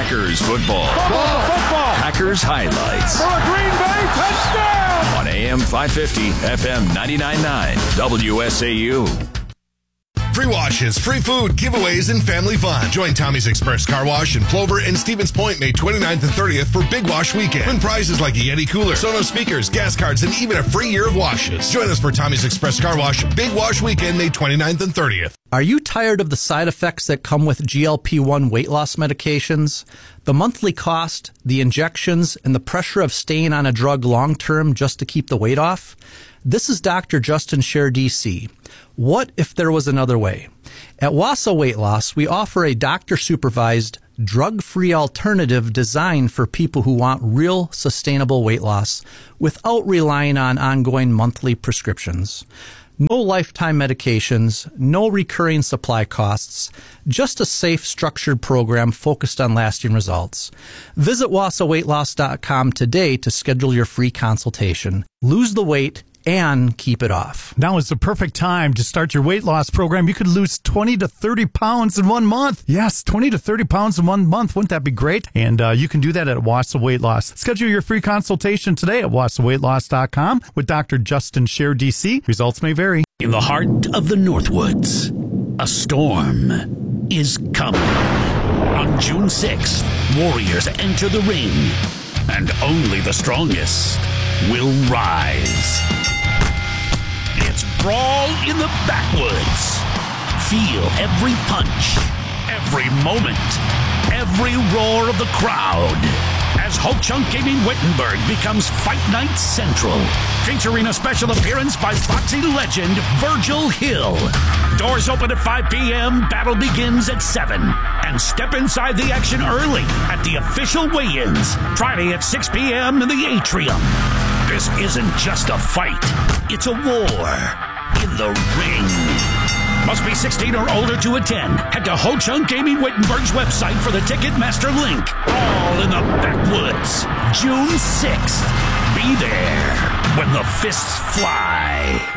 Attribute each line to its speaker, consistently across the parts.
Speaker 1: Packers football. Packers highlights.
Speaker 2: For a Green Bay touchdown!
Speaker 1: On AM 550, FM 99.9, WSAU.
Speaker 3: Free washes, free food, giveaways, and family fun. Join Tommy's Express Car Wash in Plover and Stevens Point May 29th and 30th for Big Wash Weekend. Win prizes like a Yeti cooler, Sonos speakers, gas cards, and even a free year of washes. Join us for Tommy's Express Car Wash Big Wash Weekend May 29th and 30th.
Speaker 4: Are you tired of the side effects that come with GLP-1 weight loss medications? The monthly cost, the injections, and the pressure of staying on a drug long-term just to keep the weight off? This is Dr. Justin Scher, DC. What if there was another way? At Wassa Weight Loss, we offer a doctor-supervised, drug-free alternative designed for people who want real, sustainable weight loss without relying on ongoing monthly prescriptions. No lifetime medications, no recurring supply costs, just a safe, structured program focused on lasting results. Visit wassaweightloss.com today to schedule your free consultation. Lose the weight and keep it off.
Speaker 5: Now is the perfect time to start your weight loss program. You could lose 20 to 30 pounds in 1 month. Yes, 20 to 30 pounds in 1 month. Wouldn't that be great? And you can do that at Wassa Weight Loss. Schedule your free consultation today at wassaweightloss.com with Dr. Justin Scher, DC. Results may vary.
Speaker 6: In the heart of the Northwoods, a storm is coming. On June 6th, Warriors enter the ring, and only the strongest will rise. It's Brawl in the Backwoods. Feel every punch, every moment, every roar of the crowd as Ho Chunk Gaming Wittenberg becomes Fight Night Central, featuring a special appearance by boxing legend Virgil Hill. Doors open at 5 p.m., battle begins at 7. And step inside the action early at the official weigh-ins, Friday at 6 p.m. in the Atrium. This isn't just a fight, it's a war in the ring. Must be 16 or older to attend. Head to Ho Chunk Gaming Wittenberg's website for the Ticketmaster link. All in the Backwoods, June 6th. Be there when the fists fly.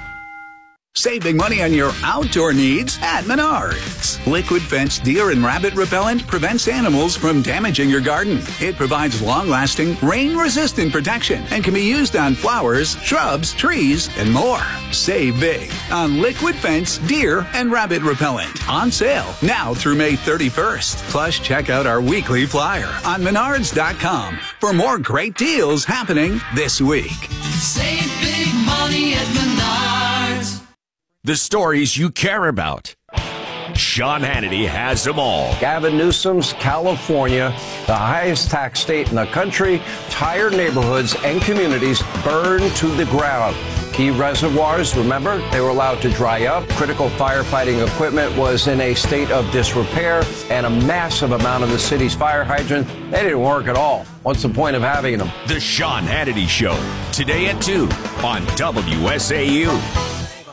Speaker 7: Saving money on your outdoor needs at Menards. Liquid Fence Deer and Rabbit Repellent prevents animals from damaging your garden. It provides long-lasting, rain-resistant protection and can be used on flowers, shrubs, trees, and more. Save big on Liquid Fence Deer and Rabbit Repellent. On sale now through May 31st. Plus, check out our weekly flyer on Menards.com for more great deals happening this week.
Speaker 8: Save big money at Menards.
Speaker 1: The stories you care about. Sean Hannity has them all.
Speaker 9: Gavin Newsom's California, the highest tax state in the country, tired neighborhoods and communities burned to the ground. Key reservoirs, remember, they were allowed to dry up. Critical firefighting equipment was in a state of disrepair, and a massive amount of the city's fire hydrants, they didn't work at all. What's the point of having them?
Speaker 1: The Sean Hannity Show, today at 2 on WSAU.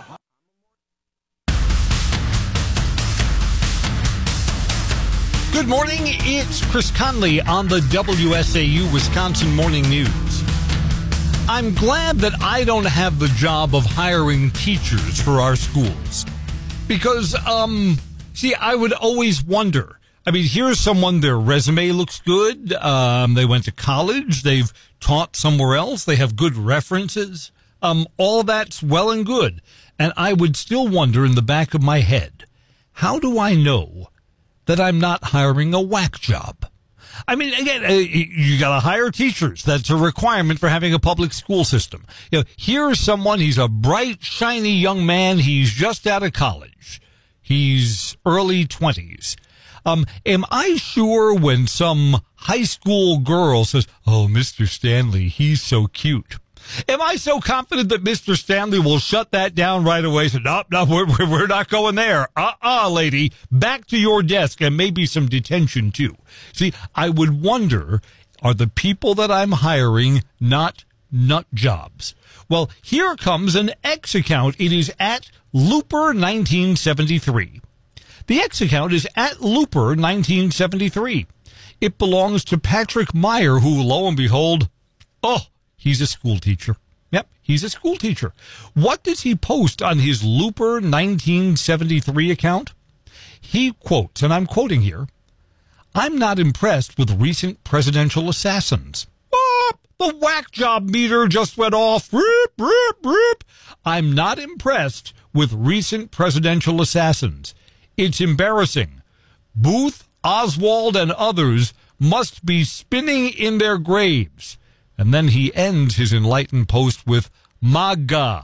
Speaker 10: Good morning, it's Chris Conley on the WSAU Wisconsin Morning News. I'm glad that I don't have the job of hiring teachers for our schools. Because, I would always wonder. I mean, here's someone, their resume looks good, they went to college, they've taught somewhere else, they have good references, all that's well and good. And I would still wonder in the back of my head, how do I know that I'm not hiring a whack job? I mean, again, you got to hire teachers. That's a requirement for having a public school system. You know, here's someone, he's a bright, shiny young man. He's just out of college. He's early 20s. Am I sure when some high school girl says, "Oh, Mr. Stanley, he's so cute"? Am I so confident that Mr. Stanley will shut that down right away? So, no, we're not going there. Lady, back to your desk, and maybe some detention too. See, I would wonder, are the people that I'm hiring not nut jobs? Well, here comes an X account. It is at Looper 1973. The X account is at Looper 1973. It belongs to Patrick Meyer, who, lo and behold, he's a school teacher. Yep, he's a school teacher. What does he post on his Looper 1973 account? He quotes, and I'm quoting here, I'm not impressed with recent presidential assassins. Oh, the whack job meter just went off. Rip, rip, rip. I'm not impressed with recent presidential assassins. It's embarrassing. Booth, Oswald, and others must be spinning in their graves. And then he ends his enlightened post with MAGA,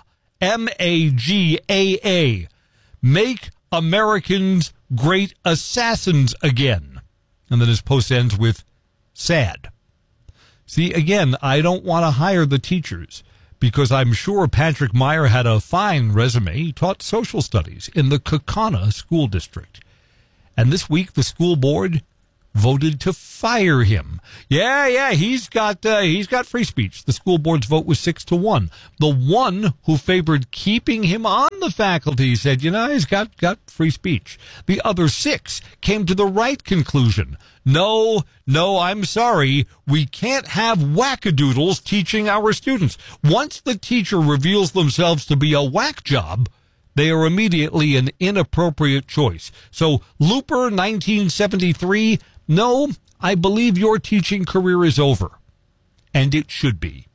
Speaker 10: M-A-G-A-A. Make Americans great assassins again. And then his post ends with sad. See, again, I don't want to hire the teachers because I'm sure Patrick Meyer had a fine resume. He taught social studies in the Kaukauna School District. And this week, the school board voted to fire him. Yeah, he's got free speech. The school board's vote was 6-1. The one who favored keeping him on the faculty said, he's got free speech. The other 6 came to the right conclusion. No, I'm sorry. We can't have wackadoodles teaching our students. Once the teacher reveals themselves to be a whack job, they are immediately an inappropriate choice. So, Looper 1973, no, I believe your teaching career is over. And it should be.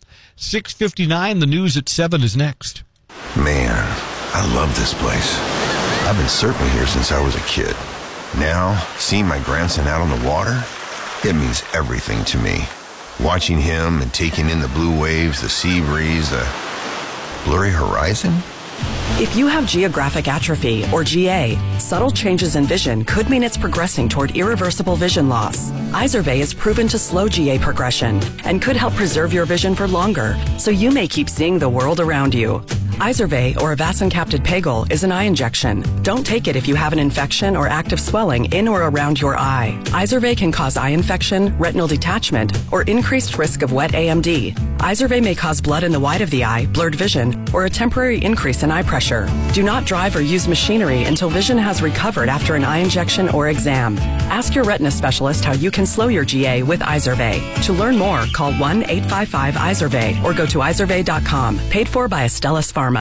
Speaker 10: 6:59, the news at 7 is next.
Speaker 11: Man, I love this place. I've been surfing here since I was a kid. Now, seeing my grandson out on the water, it means everything to me. Watching him and taking in the blue waves, the sea breeze, the blurry horizon.
Speaker 12: If you have geographic atrophy, or GA, subtle changes in vision could mean it's progressing toward irreversible vision loss. Izervay is proven to slow GA progression and could help preserve your vision for longer, so you may keep seeing the world around you. Izervay, or avacincaptad pegol, is an eye injection. Don't take it if you have an infection or active swelling in or around your eye. Izervay can cause eye infection, retinal detachment, or increased risk of wet AMD. Izervay may cause blood in the white of the eye, blurred vision, or a temporary increase in eye pressure. Do not drive or use machinery until vision has recovered after an eye injection or exam. Ask your retina specialist how you can slow your GA with Izervay. To learn more, call 1-855-IZERVAY or go to izervay.com. Paid for by Astellas Pharma.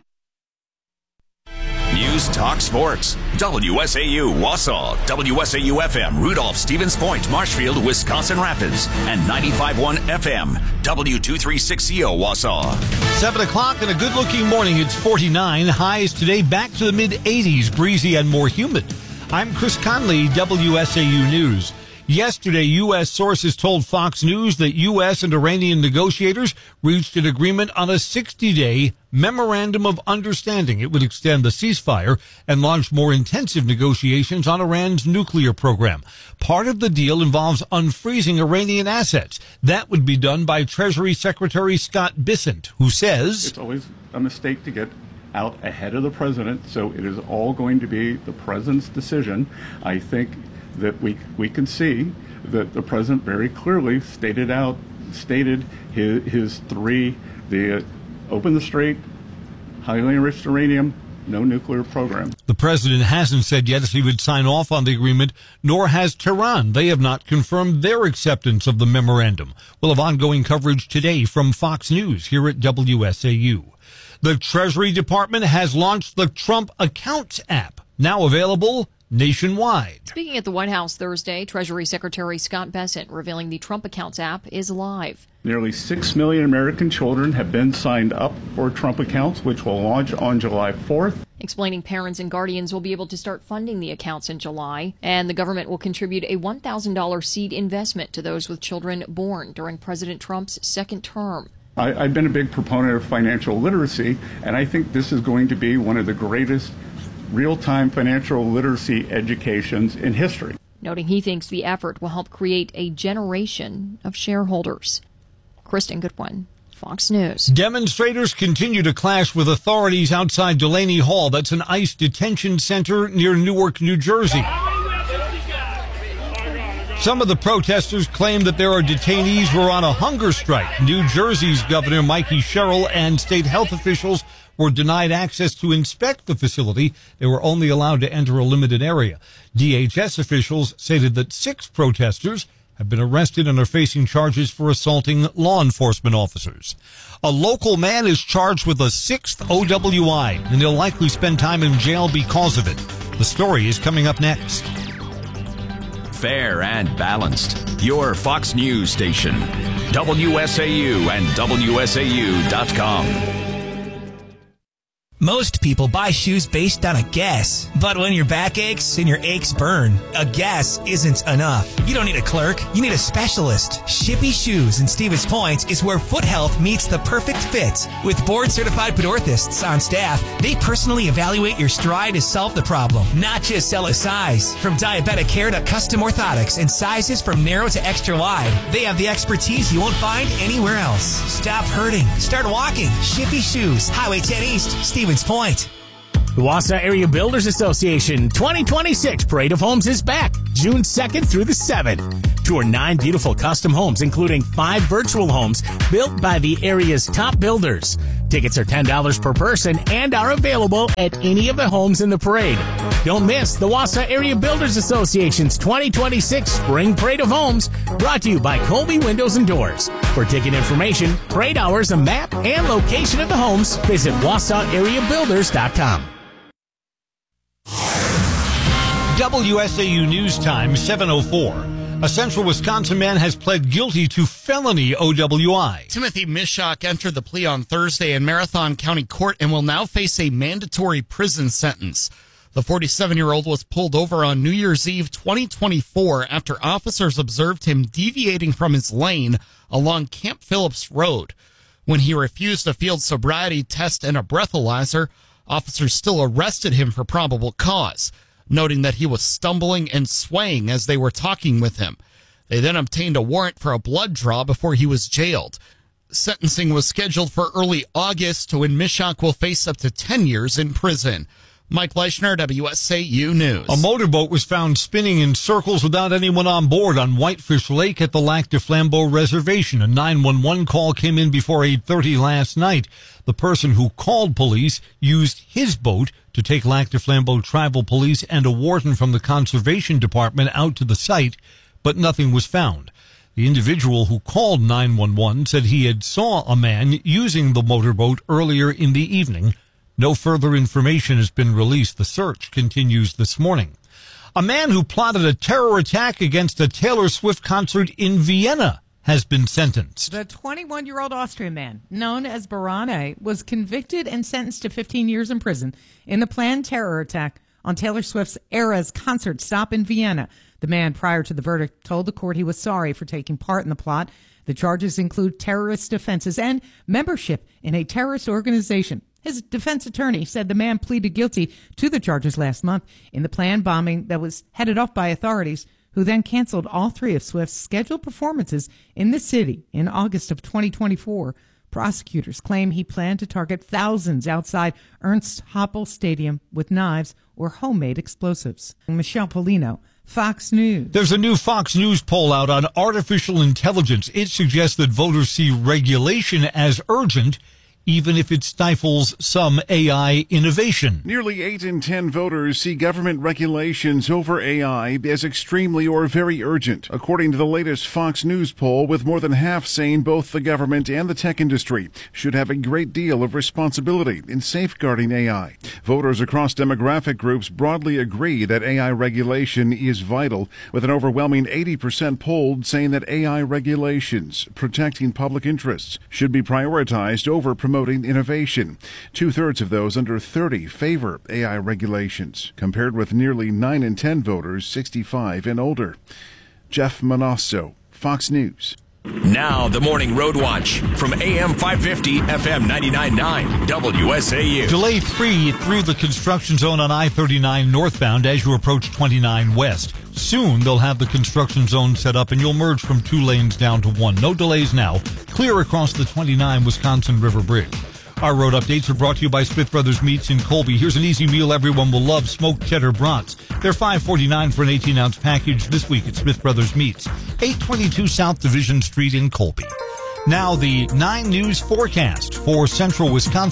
Speaker 1: News Talk Sports. WSAU Wausau, WSAU-FM Rudolph, Stevens Point, Marshfield, Wisconsin Rapids, and 95.1 FM, W236CO Wausau.
Speaker 10: 7 o'clock and a good-looking morning. It's 49. Highs today back to the mid-80s, breezy and more humid. I'm Chris Conley, WSAU News. Yesterday, U.S. sources told Fox News that U.S. and Iranian negotiators reached an agreement on a 60-day memorandum of understanding. It would extend the ceasefire and launch more intensive negotiations on Iran's nuclear program. Part of the deal involves unfreezing Iranian assets. That would be done by Treasury Secretary Scott Bessent, who says,
Speaker 13: "It's always a mistake to get out ahead of the president, so it is all going to be the president's decision." I think that we can see that the president very clearly stated his 3, the open the strait, highly enriched uranium, no nuclear program.
Speaker 10: The president hasn't said yet if he would sign off on the agreement, nor has Tehran. They have not confirmed their acceptance of the memorandum. We'll have ongoing coverage today from Fox News here at WSAU. The Treasury Department has launched the Trump Accounts app, now available nationwide.
Speaker 14: Speaking at the White House Thursday, Treasury Secretary Scott Bessent revealing the Trump Accounts app is live.
Speaker 13: Nearly 6 million American children have been signed up for Trump Accounts, which will launch on July 4th.
Speaker 14: Explaining parents and guardians will be able to start funding the accounts in July, and the government will contribute a $1,000 seed investment to those with children born during President Trump's second term.
Speaker 13: I've been a big proponent of financial literacy, and I think this is going to be one of the greatest real-time financial literacy educations in history.
Speaker 14: Noting he thinks the effort will help create a generation of shareholders. Kristen Goodwin, Fox News.
Speaker 10: Demonstrators continue to clash with authorities outside Delaney Hall. That's an ICE detention center near Newark, New Jersey. Some of the protesters claim that there are detainees who are on a hunger strike. New Jersey's Governor Mikey Sherrill and state health officials were denied access to inspect the facility. They were only allowed to enter a limited area. DHS officials stated that 6 protesters have been arrested and are facing charges for assaulting law enforcement officers. A local man is charged with a 6th OWI, and he'll likely spend time in jail because of it. The story is coming up next.
Speaker 1: fair and balanced. Your Fox News station. WSAU and WSAU.com.
Speaker 15: Most people buy shoes based on a guess. But when your back aches and your aches burn, a guess isn't enough. You don't need a clerk. You need a specialist. Shippy Shoes in Stevens Point is where foot health meets the perfect fit. With board-certified podorthists on staff, they personally evaluate your stride to solve the problem, not just sell a size. From diabetic care to custom orthotics and sizes from narrow to extra wide, they have the expertise you won't find anywhere else. Stop hurting. Start walking. Shippy Shoes, Highway 10 East, Stevens Point.
Speaker 16: The Wausau Area Builders Association 2026 Parade of Homes is back June 2nd through the 7th. Tour 9 beautiful custom homes, including 5 virtual homes built by the area's top builders. Tickets are $10 per person and are available at any of the homes in the parade. Don't miss the Wausau Area Builders Association's 2026 Spring Parade of Homes, brought to you by Colby Windows and Doors. For ticket information, parade hours, a map, and location of the homes, visit WausauAreaBuilders.com.
Speaker 10: WSAU News Time, 7:04. A central Wisconsin man has pled guilty to felony OWI.
Speaker 17: Timothy Mishak entered the plea on Thursday in Marathon County Court and will now face a mandatory prison sentence. The 47-year-old was pulled over on New Year's Eve 2024 after officers observed him deviating from his lane along Camp Phillips Road. When he refused a field sobriety test and a breathalyzer, officers still arrested him for probable cause, noting that he was stumbling and swaying as they were talking with him. They then obtained a warrant for a blood draw before he was jailed. Sentencing was scheduled for early August, when Mishak will face up to 10 years in prison. Mike Leischner, WSAU News.
Speaker 10: A motorboat was found spinning in circles without anyone on board on Whitefish Lake at the Lac du Flambeau Reservation. A 911 call came in before 8:30 last night. The person who called police used his boat to take Lac du Flambeau Tribal Police and a warden from the Conservation Department out to the site, but nothing was found. The individual who called 911 said he had saw a man using the motorboat earlier in the evening. No further information has been released. The search continues this morning. A man who plotted a terror attack against a Taylor Swift concert in Vienna has been sentenced.
Speaker 18: The 21-year-old Austrian man, known as Barane, was convicted and sentenced to 15 years in prison in the planned terror attack on Taylor Swift's Eras concert stop in Vienna. The man, prior to the verdict, told the court he was sorry for taking part in the plot. The charges include terrorist offenses and membership in a terrorist organization. His defense attorney said the man pleaded guilty to the charges last month in the planned bombing that was headed off by authorities, who then canceled all 3 of Swift's scheduled performances in the city in August of 2024. Prosecutors claim he planned to target thousands outside Ernst Happel Stadium with knives or homemade explosives. Michelle Polino, Fox News.
Speaker 10: There's a new Fox News poll out on artificial intelligence. It suggests that voters see regulation as urgent, even if it stifles some AI innovation.
Speaker 19: Nearly 8 in 10 voters see government regulations over AI as extremely or very urgent, according to the latest Fox News poll, with more than half saying both the government and the tech industry should have a great deal of responsibility in safeguarding AI. Voters across demographic groups broadly agree that AI regulation is vital, with an overwhelming 80% polled saying that AI regulations protecting public interests should be prioritized over promoting innovation. 2/3 of those under 30 favor AI regulations, compared with nearly 9 in 10 voters 65 and older. Jeff Manasso, Fox News.
Speaker 1: Now the Morning Road Watch from AM 550, FM 99.9, WSAU.
Speaker 10: Delay free through the construction zone on I-39 northbound as you approach 29 west. Soon they'll have the construction zone set up and you'll merge from 2 lanes down to 1. No delays now. Clear across the 29 Wisconsin River Bridge. Our road updates are brought to you by Smith Brothers Meats in Colby. Here's an easy meal everyone will love, smoked cheddar brats. They're $5.49 for an 18-ounce package this week at Smith Brothers Meats, 822 South Division Street in Colby. Now the 9 News forecast for central Wisconsin.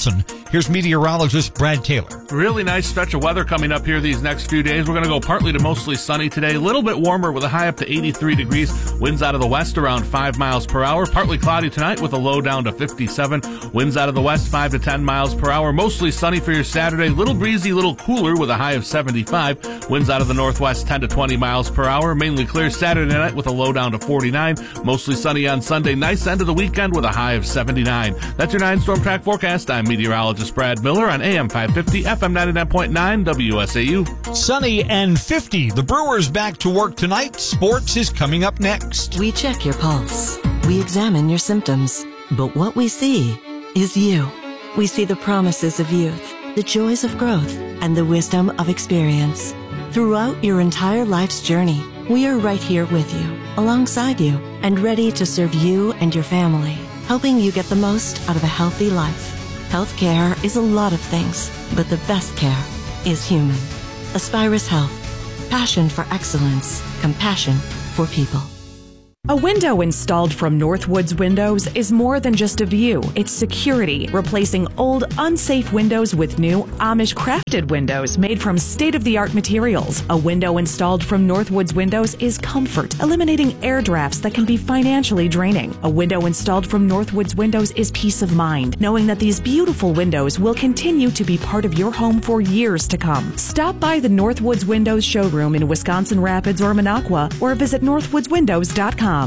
Speaker 10: Here's meteorologist Brad Taylor.
Speaker 20: Really nice stretch of weather coming up here these next few days. We're going to go partly to mostly sunny today. A little bit warmer with a high up to 83 degrees. Winds out of the west around 5 miles per hour. Partly cloudy tonight with a low down to 57. Winds out of the west 5 to 10 miles per hour. Mostly sunny for your Saturday. Little breezy, little cooler with a high of 75. Winds out of the northwest 10 to 20 miles per hour. Mainly clear Saturday night with a low down to 49. Mostly sunny on Sunday. Nice end of the weekend with a high of 79. That's your 9 Storm Track forecast. I'm meteorologist Brad Miller on AM 550, FM 99.9, WSAU.
Speaker 10: Sunny and 50. The Brewers back to work tonight. Sports is coming up next.
Speaker 21: We check your pulse. We examine your symptoms. But what we see is you. We see the promises of youth, the joys of growth, and the wisdom of experience. Throughout your entire life's journey, we are right here with you, alongside you, and ready to serve you and your family, helping you get the most out of a healthy life. Healthcare is a lot of things, but the best care is human. Aspirus Health. Passion for excellence. Compassion for people.
Speaker 22: A window installed from Northwoods Windows is more than just a view. It's security, replacing old, unsafe windows with new Amish-crafted windows made from state-of-the-art materials. A window installed from Northwoods Windows is comfort, eliminating air drafts that can be financially draining. A window installed from Northwoods Windows is peace of mind, knowing that these beautiful windows will continue to be part of your home for years to come. Stop by the Northwoods Windows showroom in Wisconsin Rapids or Minocqua, or visit northwoodswindows.com.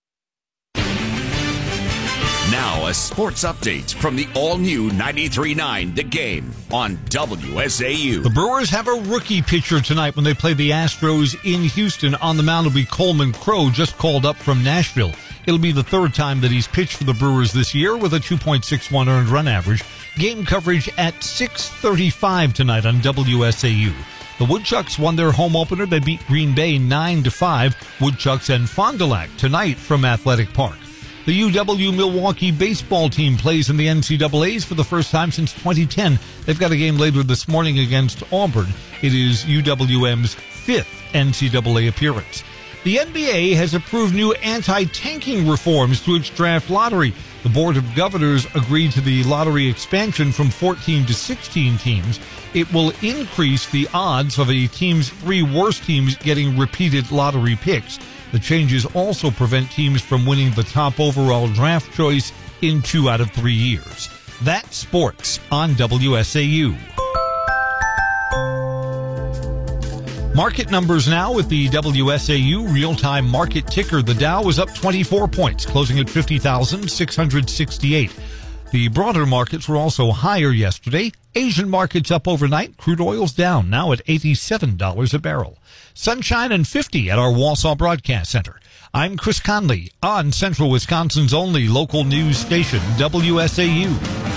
Speaker 1: Now a sports update from the all-new 93.9 The Game on WSAU.
Speaker 10: The Brewers have a rookie pitcher tonight when they play the Astros in Houston. On the mound will be Coleman Crowe, just called up from Nashville. It'll be the third time that he's pitched for the Brewers this year with a 2.61 earned run average. Game coverage at 6:35 tonight on WSAU. The Woodchucks won their home opener. They beat Green Bay 9-5. Woodchucks and Fond du Lac tonight from Athletic Park. The UW Milwaukee baseball team plays in the NCAAs for the first time since 2010. They've got a game later this morning against Auburn. It is UWM's 5th NCAA appearance. The NBA has approved new anti-tanking reforms to its draft lottery. The Board of Governors agreed to the lottery expansion from 14 to 16 teams. It will increase the odds of a team's 3 worst teams getting repeated lottery picks. The changes also prevent teams from winning the top overall draft choice in 2 out of 3 years. That's sports on WSAU. Market numbers now with the WSAU real-time market ticker. The Dow was up 24 points, closing at 50,668. The broader markets were also higher yesterday. Asian markets up overnight. Crude oil's down, now at $87 a barrel. Sunshine and 50 at our Wausau Broadcast Center. I'm Chris Conley on Central Wisconsin's only local news station, WSAU.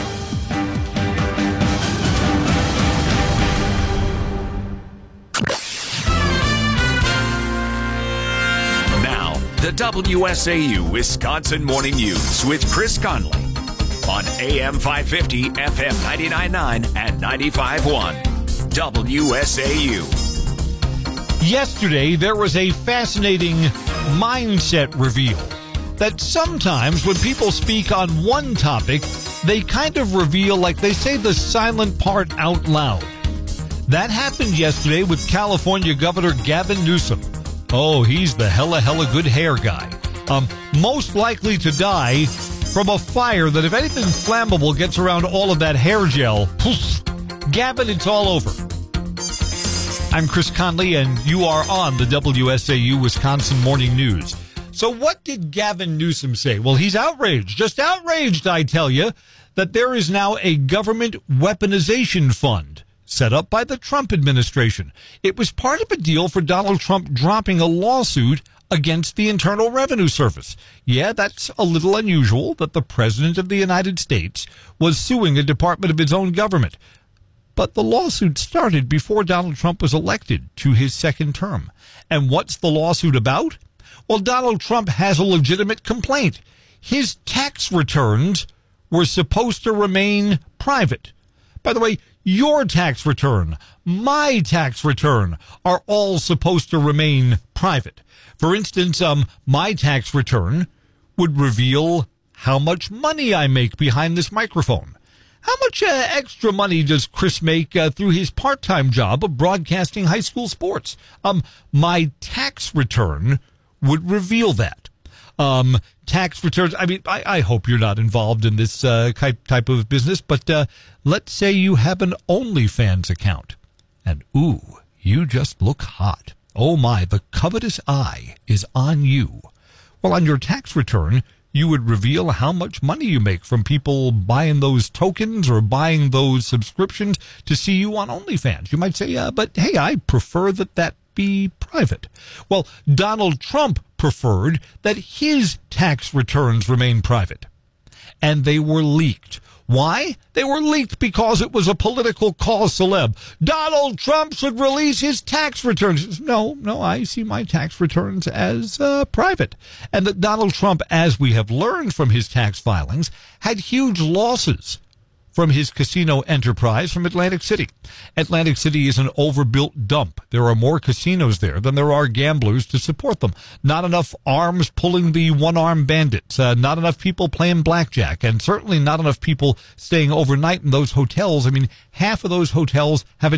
Speaker 1: Now, the WSAU Wisconsin Morning News with Chris Conley on AM 550, FM 99.9 and 95.1 WSAU.
Speaker 10: Yesterday, there was a fascinating mindset reveal that sometimes when people speak on one topic, they kind of reveal, like they say the silent part out loud. That happened yesterday with California Governor Gavin Newsom. Oh, he's the hella good hair guy. Most likely to die from a fire that, if anything flammable gets around all of that hair gel, poof, Gavin, it's all over. I'm Chris Conley, and you are on the WSAU Wisconsin Morning News. So what did Gavin Newsom say? Well, he's outraged, just outraged, I tell you, that there is now a government weaponization fund set up by the Trump administration. It was part of a deal for Donald Trump dropping a lawsuit against the Internal Revenue Service. Yeah, that's a little unusual that the President of the United States was suing a department of his own government. But the lawsuit started before Donald Trump was elected to his second term. And what's the lawsuit about? Well, Donald Trump has a legitimate complaint. His tax returns were supposed to remain private. By the way, your tax return, my tax return, are all supposed to remain private. For instance, my tax return would reveal how much money I make behind this microphone. How much extra money does Chris make through his part-time job of broadcasting high school sports? My tax return would reveal that. Tax returns, I mean, I hope you're not involved in this type of business, but let's say you have an OnlyFans account, and ooh, you just look hot. Oh my, the covetous eye is on you. Well, on your tax return, you would reveal how much money you make from people buying those tokens or buying those subscriptions to see you on OnlyFans. You might say, but hey, I prefer that be private. Well, Donald Trump preferred that his tax returns remain private. And they were leaked. Why? They were leaked because it was a political cause celeb. Donald Trump should release his tax returns. No, I see my tax returns as private. And that Donald Trump, as we have learned from his tax filings, had huge losses from his casino enterprise from Atlantic City. Atlantic City is an overbuilt dump. There are more casinos there than there are gamblers to support them. Not enough arms pulling the one-armed bandits. Not enough people playing blackjack. And certainly not enough people staying overnight in those hotels. I mean, half of those hotels have